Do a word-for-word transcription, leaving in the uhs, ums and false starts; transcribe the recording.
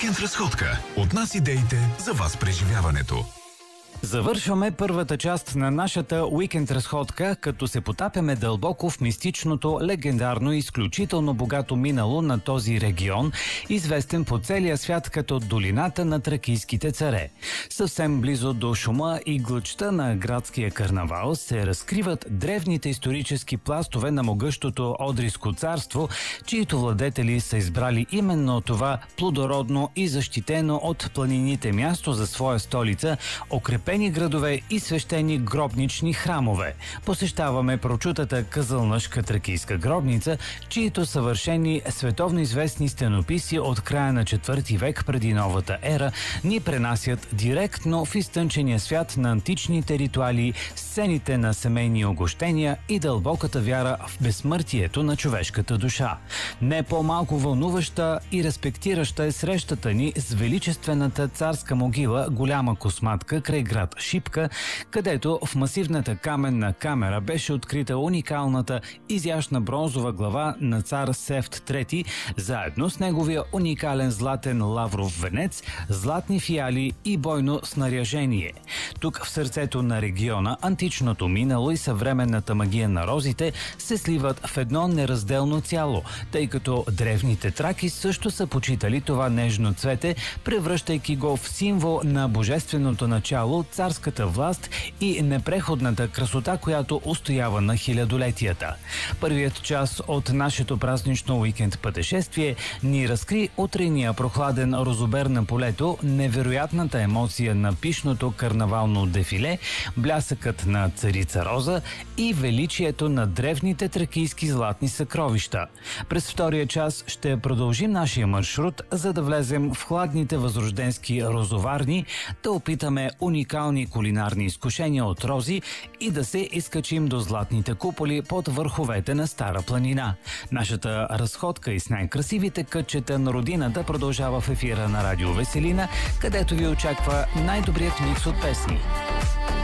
Уикенд разходка. От нас идеите за вас преживяването. Завършваме първата част на нашата уикенд разходка, като се потапяме дълбоко в мистичното, легендарно и изключително богато минало на този регион, известен по целия свят като долината на тракийските царе. Съвсем близо до шума и глъчта на градския карнавал се разкриват древните исторически пластове на могъщото Одриско царство, чието владетели са избрали именно това плодородно и защитено от планините място за своя столица, укрепени градове и свещени гробнични храмове. Посещаваме прочутата Кызылныш тракийска гробница, чието съвършени световно известни стенописи от края на четвърти век преди новата ера ни пренасят директно в изтънчения свят на античните ритуали, сцените на семейни огощения и дълбоката вяра в безсмъртието на човешката душа. Не по-малко вълнуваща и респектираща е срещата ни с величествената царска могила Голяма косматка край град Шипка, където в масивната каменна камера беше открита уникалната изящна бронзова глава на цар Сефт трети, заедно с неговия уникален златен лавров венец, златни фиали и бойно снаряжение. Тук в сърцето на региона античното минало и съвременната магия на розите се сливат в едно неразделно цяло, тъй като древните траки също са почитали това нежно цвете, превръщайки го в символ на божественото начало, царската власт и непреходната красота, която устоява на хилядолетията. Първият час от нашето празнично уикенд пътешествие ни разкри утрения прохладен розобер на полето, невероятната емоция на пишното карнавално дефиле, блясъкът на царица Роза и величието на древните тракийски златни съкровища. През втория час ще продължим нашия маршрут, за да влезем в хладните възрожденски розоварни, да опитаме уникални кулинарни изкушения от рози и да се изкачим до златните куполи под върховете на Стара планина. Нашата разходка и с най-красивите кътчета на родината продължава в ефира на Радио Веселина, където ви очаква най-добрият микс от песни.